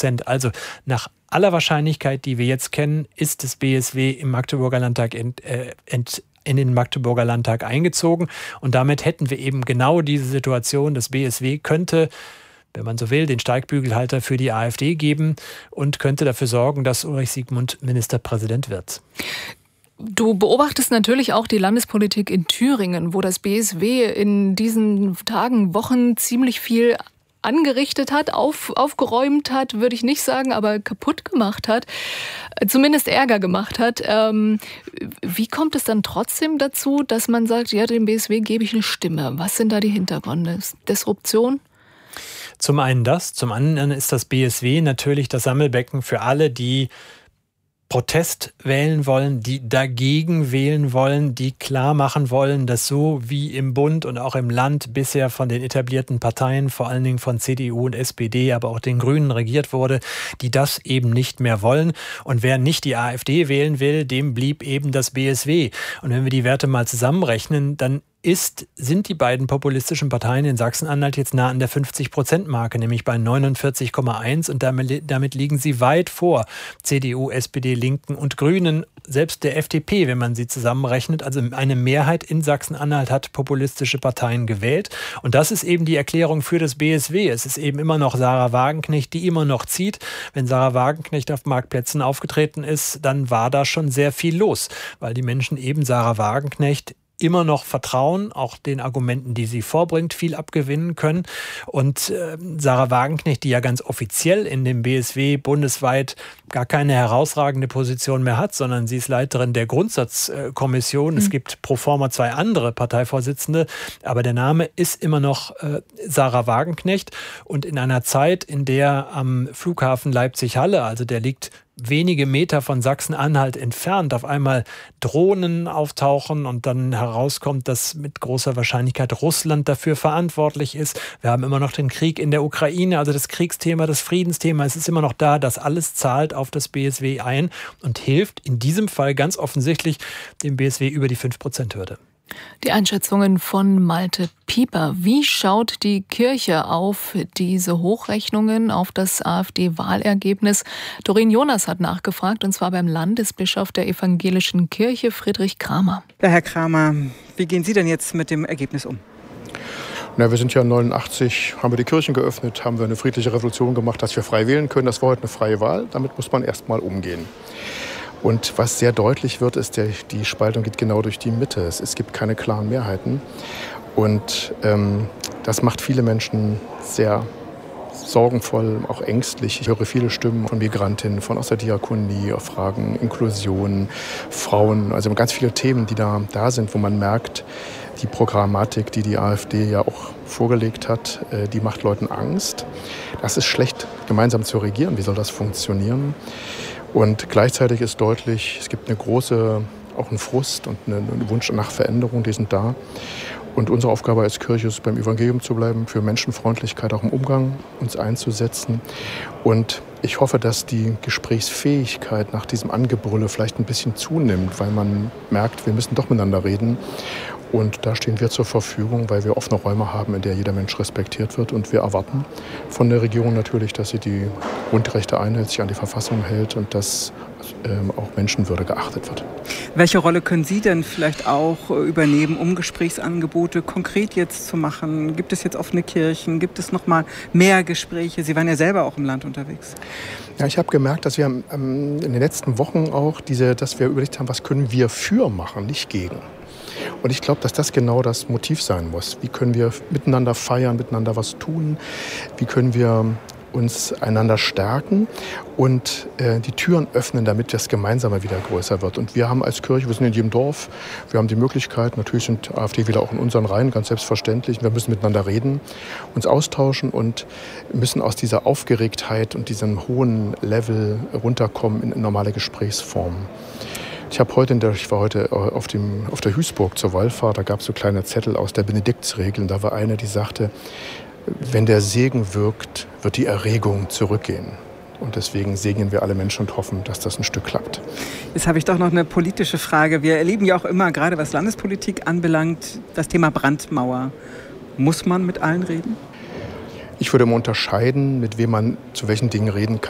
50%. Also nach aller Wahrscheinlichkeit, die wir jetzt kennen, ist das BSW im Magdeburger Landtag in den Magdeburger Landtag eingezogen. Und damit hätten wir eben genau diese Situation. Das BSW könnte, wenn man so will, den Steigbügelhalter für die AfD geben und könnte dafür sorgen, dass Ulrich Siegmund Ministerpräsident wird. Du beobachtest natürlich auch die Landespolitik in Thüringen, wo das BSW in diesen Tagen, Wochen ziemlich viel angerichtet hat, aufgeräumt hat, würde ich nicht sagen, aber kaputt gemacht hat, zumindest Ärger gemacht hat. Wie kommt es dann trotzdem dazu, dass man sagt, ja, dem BSW gebe ich eine Stimme? Was sind da die Hintergründe? Disruption? Zum einen das, zum anderen ist das BSW natürlich das Sammelbecken für alle, die Protest wählen wollen, die dagegen wählen wollen, die klar machen wollen, dass so wie im Bund und auch im Land bisher von den etablierten Parteien, vor allen Dingen von CDU und SPD, aber auch den Grünen regiert wurde, die das eben nicht mehr wollen. Und wer nicht die AfD wählen will, dem blieb eben das BSW. Und wenn wir die Werte mal zusammenrechnen, dann sind die beiden populistischen Parteien in Sachsen-Anhalt jetzt nah an der 50%-Marke, nämlich bei 49,1 und damit liegen sie weit vor CDU, SPD, Linken und Grünen, selbst der FDP, wenn man sie zusammenrechnet. Also eine Mehrheit in Sachsen-Anhalt hat populistische Parteien gewählt und das ist eben die Erklärung für das BSW. Es ist eben immer noch Sarah Wagenknecht, die immer noch zieht. Wenn Sarah Wagenknecht auf Marktplätzen aufgetreten ist, dann war da schon sehr viel los, weil die Menschen eben Sarah Wagenknecht immer noch vertrauen, auch den Argumenten, die sie vorbringt, viel abgewinnen können. Und Sarah Wagenknecht, die ja ganz offiziell in dem BSW bundesweit gar keine herausragende Position mehr hat, sondern sie ist Leiterin der Grundsatzkommission. Es gibt pro forma 2 andere Parteivorsitzende, aber der Name ist immer noch Sarah Wagenknecht. Und in einer Zeit, in der am Flughafen Leipzig-Halle, also der liegt wenige Meter von Sachsen-Anhalt entfernt, auf einmal Drohnen auftauchen und dann herauskommt, dass mit großer Wahrscheinlichkeit Russland dafür verantwortlich ist. Wir haben immer noch den Krieg in der Ukraine, also das Kriegsthema, das Friedensthema, es ist immer noch da. Das alles zahlt auf das BSW ein und hilft in diesem Fall ganz offensichtlich dem BSW über die 5%-Hürde. Die Einschätzungen von Malte Pieper. Wie schaut die Kirche auf diese Hochrechnungen, auf das AfD-Wahlergebnis? Doreen Jonas hat nachgefragt, und zwar beim Landesbischof der Evangelischen Kirche, Friedrich Kramer. Ja, Herr Kramer, wie gehen Sie denn jetzt mit dem Ergebnis um? Na, wir sind ja 89, haben wir die Kirchen geöffnet, haben wir eine friedliche Revolution gemacht, dass wir frei wählen können. Das war heute eine freie Wahl. Damit muss man erst mal umgehen. Und was sehr deutlich wird, ist, die Spaltung geht genau durch die Mitte. Es gibt keine klaren Mehrheiten. Und das macht viele Menschen sehr sorgenvoll, auch ängstlich. Ich höre viele Stimmen von Migrantinnen, von aus der Diakonie, auf Fragen Inklusion, Frauen. Also ganz viele Themen, die da sind, wo man merkt, die Programmatik, die AfD ja auch vorgelegt hat, die macht Leuten Angst. Das ist schlecht, gemeinsam zu regieren. Wie soll das funktionieren? Und gleichzeitig ist deutlich, es gibt auch einen Frust und einen Wunsch nach Veränderung, die sind da. Und unsere Aufgabe als Kirche ist, beim Evangelium zu bleiben, für Menschenfreundlichkeit auch im Umgang uns einzusetzen. Und ich hoffe, dass die Gesprächsfähigkeit nach diesem Angebrülle vielleicht ein bisschen zunimmt, weil man merkt, wir müssen doch miteinander reden. Und da stehen wir zur Verfügung, weil wir offene Räume haben, in der jeder Mensch respektiert wird. Und wir erwarten von der Regierung natürlich, dass sie die Grundrechte einhält, sich an die Verfassung hält und dass auch Menschenwürde geachtet wird. Welche Rolle können Sie denn vielleicht auch übernehmen, um Gesprächsangebote konkret jetzt zu machen? Gibt es jetzt offene Kirchen? Gibt es noch mal mehr Gespräche? Sie waren ja selber auch im Land unterwegs. Ja, ich habe gemerkt, dass wir in den letzten Wochen auch dass wir überlegt haben, was können wir für machen, nicht gegen. Und ich glaube, dass das genau das Motiv sein muss. Wie können wir miteinander feiern, miteinander was tun? Wie können wir uns einander stärken und die Türen öffnen, damit das Gemeinsame wieder größer wird. Und wir haben als Kirche, wir sind in jedem Dorf, wir haben die Möglichkeit, natürlich sind AfD-Wähler auch in unseren Reihen, ganz selbstverständlich. Wir müssen miteinander reden, uns austauschen und müssen aus dieser Aufgeregtheit und diesem hohen Level runterkommen in normale Gesprächsformen. Ich war heute auf der Hüßburg zur Wallfahrt, da gab es so kleine Zettel aus der Benediktsregel. Und da war eine, die sagte, wenn der Segen wirkt, wird die Erregung zurückgehen. Und deswegen segnen wir alle Menschen und hoffen, dass das ein Stück klappt. Jetzt habe ich doch noch eine politische Frage. Wir erleben ja auch immer, gerade was Landespolitik anbelangt, das Thema Brandmauer. Muss man mit allen reden? Ich würde immer unterscheiden, mit wem man zu welchen Dingen reden kann.